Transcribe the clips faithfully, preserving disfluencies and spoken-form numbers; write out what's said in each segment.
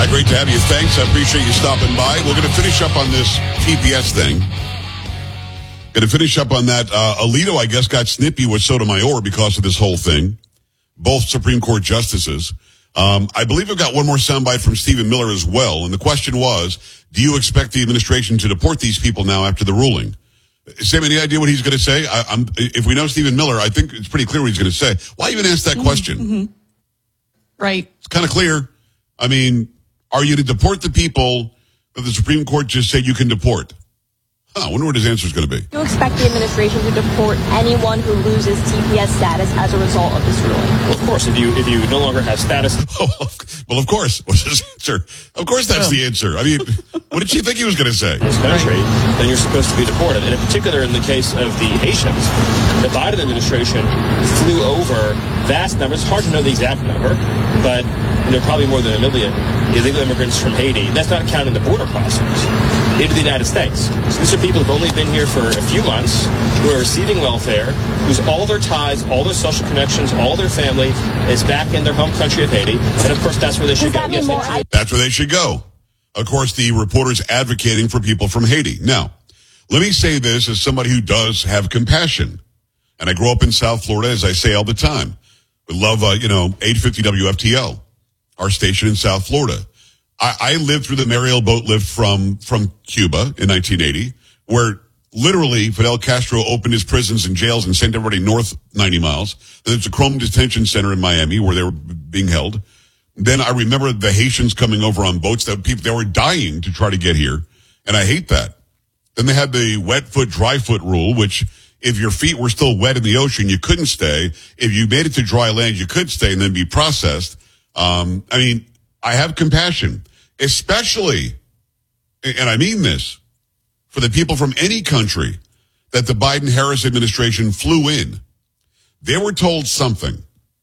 right, great to have you. Thanks. I appreciate you stopping by. We're going to finish up on this T P S thing. Going to finish up on that. Uh, Alito, I guess, got snippy with Sotomayor because of this whole thing. Both Supreme Court justices. Um, I believe I've got one more soundbite from Stephen Miller as well. And the question was, do you expect the administration to deport these people now after the ruling? Sam, any idea what he's going to say? I, I'm, if we know Stephen Miller, I think it's pretty clear what he's going to say. Why even ask that question? Mm-hmm. Right. It's kind of clear. I mean, are you to deport the people that the Supreme Court just said you can deport? Huh, I wonder what his answer is going to be. Do you expect the administration to deport anyone who loses T P S status as a result of this ruling? Well, of course, if you if you no longer have status. Oh, well, of course. What's his answer? Of course that's the answer. I mean, what did she think he was going to say? In this country, then you're supposed to be deported. And in particular, in the case of the Haitians, the Biden administration flew over vast numbers. It's hard to know the exact number, but there are probably more than a million illegal immigrants from Haiti. That's not counting the border crossings into the United States. So these are people who've only been here for a few months, who are receiving welfare, whose all their ties, all their social connections, all their family is back in their home country of Haiti. And of course, that's where they should go. Yes, I- that's where they should go. Of course, the reporter's advocating for people from Haiti. Now, let me say this as somebody who does have compassion. And I grew up in South Florida, as I say all the time. We love, uh, you know, eight fifty W F T L, our station in South Florida. I, I lived through the Mariel boat lift from, from Cuba in nineteen eighty, where literally Fidel Castro opened his prisons and jails and sent everybody north ninety miles. Then there's a Chrome detention center in Miami where they were being held. Then I remember the Haitians coming over on boats that people, they were dying to try to get here. And I hate that. Then they had the wet foot, dry foot rule, which if your feet were still wet in the ocean, you couldn't stay. If you made it to dry land, you could stay and then be processed. Um, I mean, I have compassion, especially, and I mean this, for the people from any country that the Biden-Harris administration flew in. They were told something.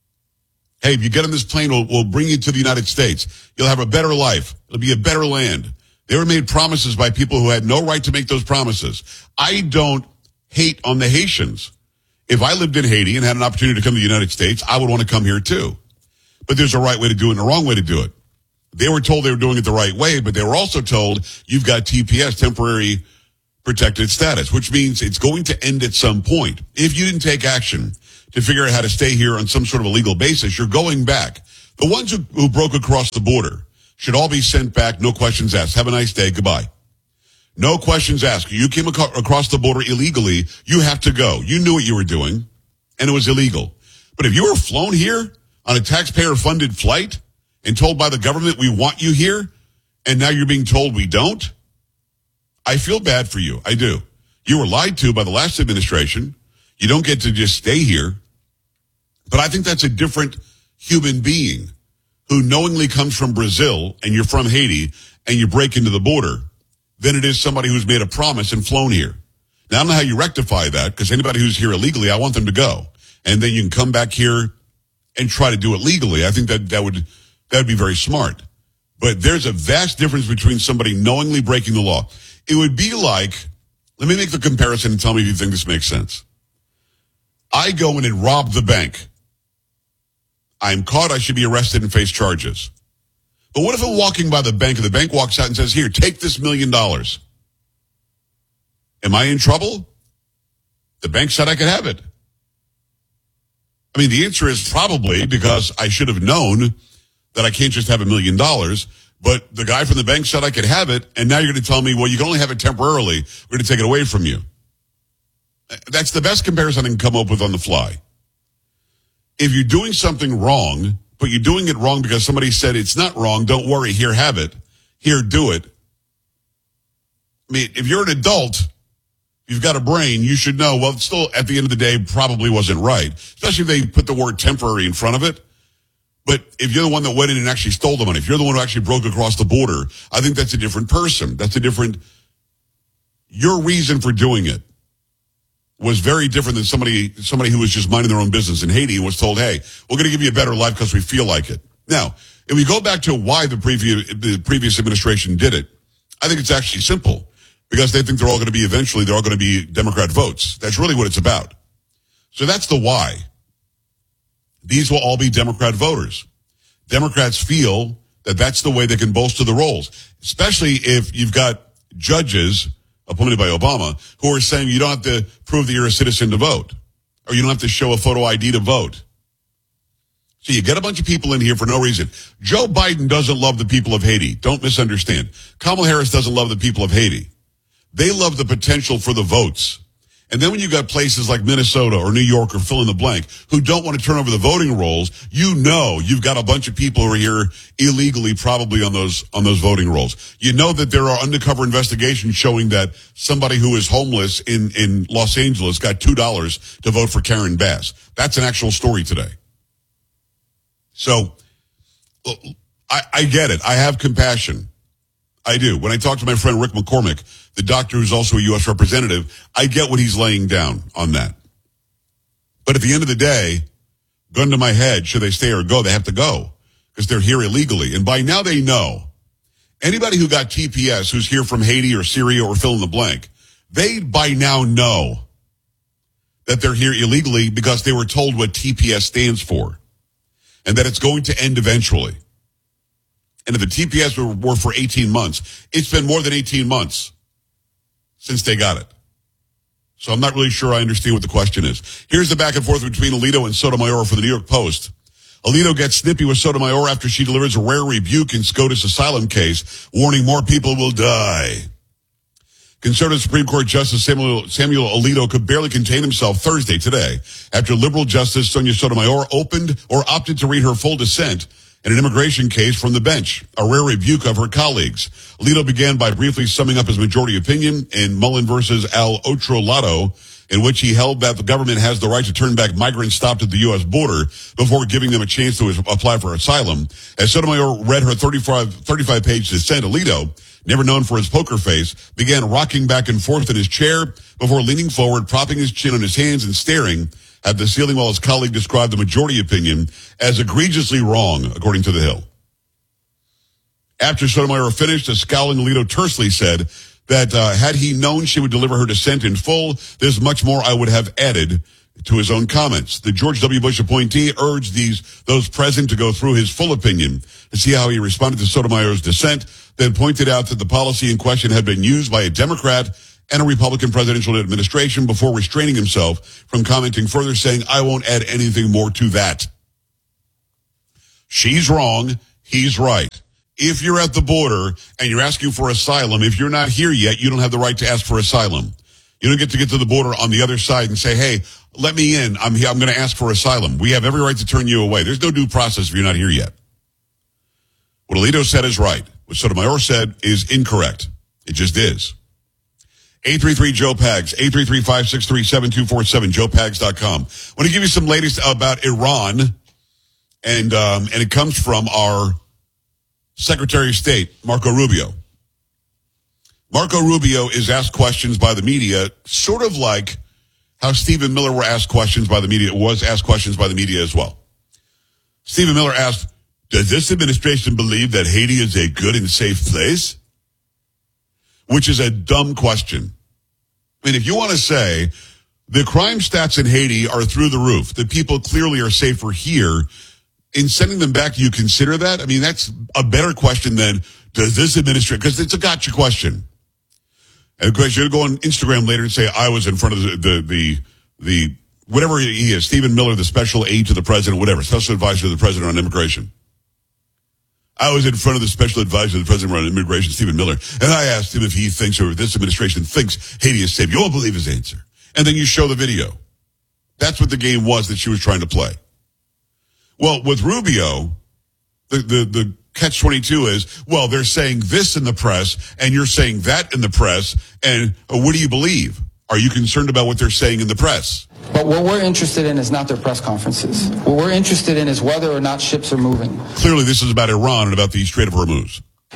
Hey, if you get on this plane, we'll, we'll bring you to the United States. You'll have a better life. It'll be a better land. They were made promises by people who had no right to make those promises. I don't hate on the Haitians. If I lived in Haiti and had an opportunity to come to the United States, I would want to come here too. But there's a right way to do it and a wrong way to do it. They were told they were doing it the right way, but they were also told you've got T P S, temporary protected status, which means it's going to end at some point. If you didn't take action to figure out how to stay here on some sort of a legal basis, you're going back. The ones who, who broke across the border should all be sent back, no questions asked. Have a nice day. Goodbye. No questions asked. You came ac- across the border illegally. You have to go. You knew what you were doing, and it was illegal. But if you were flown here on a taxpayer-funded flight and told by the government, we want you here, and now you're being told we don't, I feel bad for you. I do. You were lied to by the last administration. You don't get to just stay here. But I think that's a different human being who knowingly comes from Brazil and you're from Haiti and you break into the border than it is somebody who's made a promise and flown here. Now, I don't know how you rectify that, because anybody who's here illegally, I want them to go. And then you can come back here and try to do it legally. I think that that would that would be very smart. But there's a vast difference between somebody knowingly breaking the law. It would be like, let me make the comparison and tell me if you think this makes sense. I go in and rob the bank. I'm caught. I should be arrested and face charges. But what if I'm walking by the bank and the bank walks out and says, here, take this million dollars? Am I in trouble? The bank said I could have it. I mean, the answer is probably, because I should have known that I can't just have a million dollars. But the guy from the bank said I could have it, and now you're going to tell me, well, you can only have it temporarily. We're going to take it away from you. That's the best comparison I can come up with on the fly. If you're doing something wrong, but you're doing it wrong because somebody said it's not wrong, don't worry, here, have it. Here, do it. I mean, if you're an adult, you've got a brain, you should know, well, it's still, at the end of the day, probably wasn't right. Especially if they put the word temporary in front of it. But if you're the one that went in and actually stole the money, if you're the one who actually broke across the border, I think that's a different person. That's a different, your reason for doing it was very different than somebody somebody who was just minding their own business in Haiti and was told, hey, we're going to give you a better life because we feel like it. Now, if we go back to why the previous, the previous administration did it, I think it's actually simple. Because they think they're all going to be, eventually, they're all going to be Democrat votes. That's really what it's about. So that's the why. These will all be Democrat voters. Democrats feel that that's the way they can bolster the rolls, especially if you've got judges appointed by Obama who are saying you don't have to prove that you're a citizen to vote, or you don't have to show a photo I D to vote. So you get a bunch of people in here for no reason. Joe Biden doesn't love the people of Haiti. Don't misunderstand. Kamala Harris doesn't love the people of Haiti. They love the potential for the votes. And then when you got places like Minnesota or New York or fill in the blank who don't want to turn over the voting rolls, you know you've got a bunch of people who are here illegally probably on those on those voting rolls. You know that there are undercover investigations showing that somebody who is homeless in, in Los Angeles got two dollars to vote for Karen Bass. That's an actual story today. So I, I get it. I have compassion. I do. When I talk to my friend Rick McCormick, the doctor who's also a U S representative, I get what he's laying down on that. But at the end of the day, gun to my head, should they stay or go? They have to go because they're here illegally. And by now they know. Anybody who got T P S who's here from Haiti or Syria or fill in the blank, they by now know that they're here illegally because they were told what T P S stands for and that it's going to end eventually. And if the T P S were, were for eighteen months, it's been more than eighteen months since they got it. So I'm not really sure I understand what the question is. Here's the back and forth between Alito and Sotomayor for the New York Post. Alito gets snippy with Sotomayor after she delivers a rare rebuke in SCOTUS asylum case, warning more people will die. Conservative Supreme Court Justice Samuel, Samuel Alito could barely contain himself Thursday today after liberal Justice Sonia Sotomayor opened or opted to read her full dissent in an immigration case from the bench, a rare rebuke of her colleagues. Alito began by briefly summing up his majority opinion in Mullen versus Al Otro Lotto, in which he held that the government has the right to turn back migrants stopped at the U S border before giving them a chance to apply for asylum. As Sotomayor read her thirty-five, thirty-five page dissent, Alito, never known for his poker face, began rocking back and forth in his chair before leaning forward, propping his chin on his hands and staring at the ceiling while his colleague described the majority opinion as egregiously wrong, according to The Hill. After Sotomayor finished, a scowling Alito tersely said that uh, had he known she would deliver her dissent in full, there's much more I would have added to his own comments. The George W. Bush appointee urged these those present to go through his full opinion to see how he responded to Sotomayor's dissent, then pointed out that the policy in question had been used by a Democrat and a Republican presidential administration before restraining himself from commenting further, saying, I won't add anything more to that. She's wrong. He's right. If you're at the border and you're asking for asylum, if you're not here yet, you don't have the right to ask for asylum. You don't get to get to the border on the other side and say, hey, let me in. I'm here. I'm going to ask for asylum. We have every right to turn you away. There's no due process if you're not here yet. What Alito said is right. What Sotomayor said is incorrect. It just is. eight three three Joe Pags, eight three three, five six three, seven two four seven, joe pags dot com. I want to give you some latest about Iran, and um, and it comes from our Secretary of State, Marco Rubio. Marco Rubio is asked questions by the media, sort of like how Stephen Miller were asked questions by the media, was asked questions by the media as well. Stephen Miller asked, does this administration believe that Haiti is a good and safe place? Which is a dumb question. I mean, if you want to say the crime stats in Haiti are through the roof, that people clearly are safer here, in sending them back, do you consider that? I mean, that's a better question than, does this administration, because it's a gotcha question. And of course, you're going to go on Instagram later and say, I was in front of the, the, the, the whatever he is, Stephen Miller, the special aide to the president, whatever, special advisor to the president on immigration. I was in front of the special advisor to the president on immigration, Stephen Miller, and I asked him if he thinks, or if this administration thinks Haiti is safe. You won't believe his answer. And then you show the video. That's what the game was that she was trying to play. Well, with Rubio, the, the, the catch twenty-two is, well, they're saying this in the press, and you're saying that in the press, and uh, what do you believe? Are you concerned about what they're saying in the press? But what we're interested in is not their press conferences. What we're interested in is whether or not ships are moving. Clearly, this is about Iran and about the Strait of Hormuz.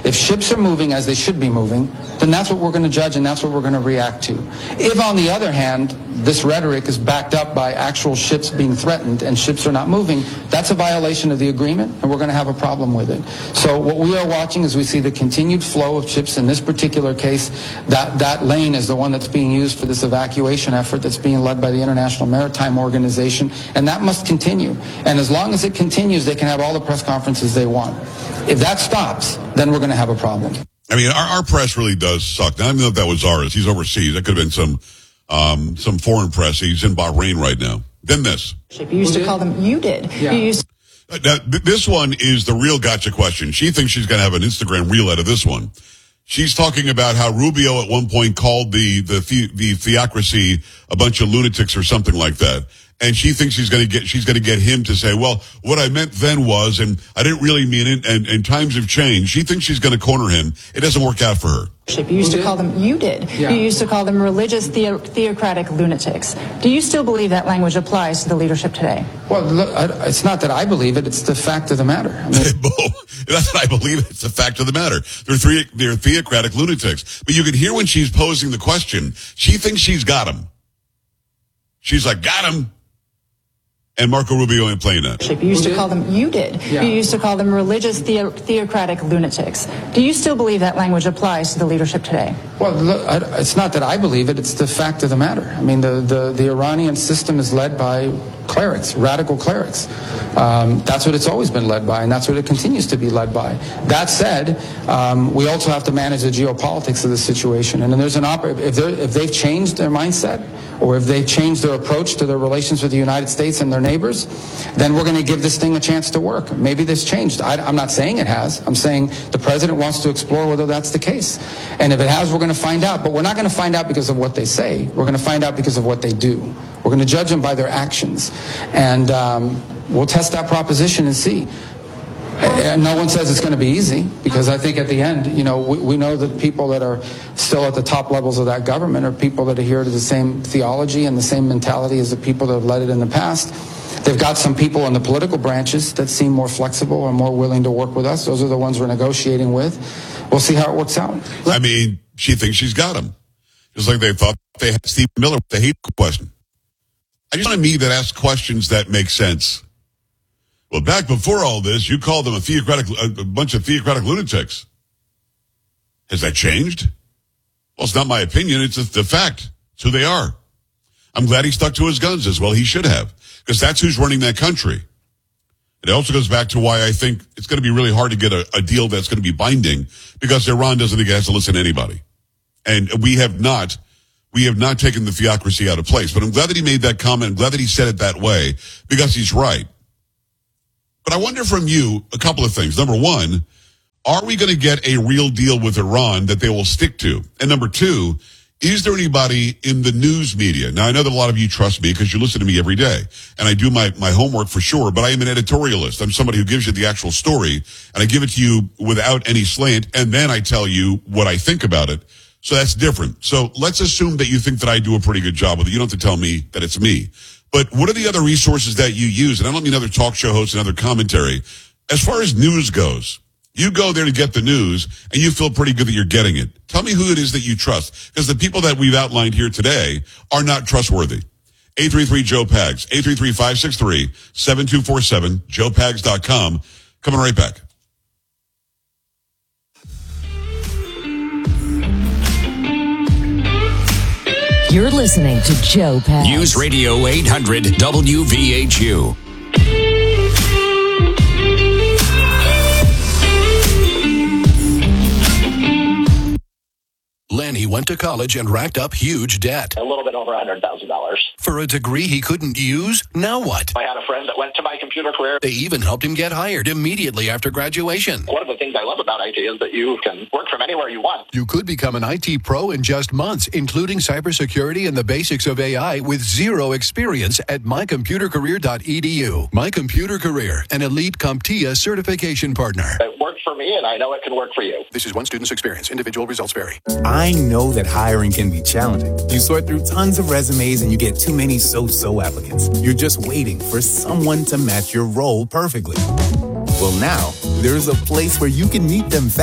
If ships are moving as they should be moving, then that's what we're going to judge and that's what we're going to react to. If, on the other hand, this rhetoric is backed up by actual ships being threatened and ships are not moving, that's a violation of the agreement, and we're going to have a problem with it. So what we are watching is we see the continued flow of ships. In this particular case, that, that lane is the one that's being used for this evacuation effort that's being led by the International Maritime Organization, and that must continue. And as long as it continues, they can have all the press conferences they want. If that stops, then we're going to have a problem. I mean, our, our press really does suck. Now, I don't know if that was ours. He's overseas. That could have been some um, some foreign press. He's in Bahrain right now. Then this. You used to call them, you did. Yeah. You used Uh, Now, th- this one is the real gotcha question. She thinks she's going to have an Instagram reel out of this one. She's talking about how Rubio at one point called the the the, the theocracy a bunch of lunatics or something like that. And she thinks she's going to get she's going to get him to say, well, what I meant then was, and I didn't really mean it, and, and times have changed. She thinks she's going to corner him. It doesn't work out for her. You used to call them, you did. Yeah. You used to call them religious theo- theocratic lunatics. Do you still believe that language applies to the leadership today? Well, look, I, it's not that I believe it, it's the fact of the matter. I mean, That's what I believe. It's the fact of the matter. They're three, they're theocratic lunatics. But you can hear when she's posing the question, she thinks she's got him. She's like, got him. And Marco Rubio ain't playing that. You used to call them, you did. Yeah. You used to call them religious theo- theocratic lunatics. Do you still believe that language applies to the leadership today? Well, look, I, it's not that I believe it, it's the fact of the matter. I mean, the, the, the Iranian system is led by clerics, radical clerics. Um, that's what it's always been led by, and that's what it continues to be led by. That said, um, we also have to manage the geopolitics of the situation. And then there's an op- if, if they've changed their mindset, or if they've changed their approach to their relations with the United States and their neighbors, then we're going to give this thing a chance to work. Maybe this changed. I, I'm not saying it has. I'm saying the president wants to explore whether that's the case. And if it has, we're going to find out. But we're not going to find out because of what they say. We're going to find out because of what they do. We're going to judge them by their actions. And um, we'll test that proposition and see. And no one says it's going to be easy, because I think at the end, you know, we, we know that people that are still at the top levels of that government are people that adhere to the same theology and the same mentality as the people that have led it in the past. They've got some people in the political branches that seem more flexible and more willing to work with us. Those are the ones we're negotiating with. We'll see how it works out. I mean, she thinks she's got him. Just like they thought they had Steve Miller with the hate question. I just want me that asks questions that make sense. Well, back before all this, you called them a theocratic, a bunch of theocratic lunatics. Has that changed? Well, it's not my opinion. It's the fact. It's who they are. I'm glad he stuck to his guns as well. He should have, because that's who's running that country. It also goes back to why I think it's going to be really hard to get a, a deal that's going to be binding, because Iran doesn't think it has to listen to anybody. And we have not, we have not taken the theocracy out of place. But I'm glad that he made that comment. I'm glad that he said it that way, because he's right. But I wonder from you a couple of things. Number one, are we going to get a real deal with Iran that they will stick to? And number two, is there anybody in the news media? Now, I know that a lot of you trust me because you listen to me every day, and I do my, my homework for sure, but I am an editorialist. I'm somebody who gives you the actual story, and I give it to you without any slant, and then I tell you what I think about it. So that's different. So let's assume that you think that I do a pretty good job with it. You don't have to tell me that it's me. But what are the other resources that you use? And I don't mean other talk show hosts and other commentary. As far as news goes, you go there to get the news, and you feel pretty good that you're getting it. Tell me who it is that you trust, because the people that we've outlined here today are not trustworthy. eight three three Joe Pags, eight three three, five six three, seven two four seven, joe pags dot com. Coming right back. You're listening to Joe Pags. News Radio eight hundred W V H U. Lenny went to college and racked up huge debt. A little bit over one hundred thousand dollars. For a degree he couldn't use? Now what? I had a friend that went to my computer career. They even helped him get hired immediately after graduation. One of the things I love about I T is that you can work from anywhere you want. You could become an I T pro in just months, including cybersecurity and the basics of A I with zero experience at my computer career dot e d u. My Computer Career, an elite CompTIA certification partner. It worked for me, and I know it can work for you. This is one student's experience. Individual results vary. I know that hiring can be challenging. You sort through tons of resumes and you get too many so-so applicants. You're just waiting for someone to match your role perfectly. Well, now, there's a place where you can meet them fast.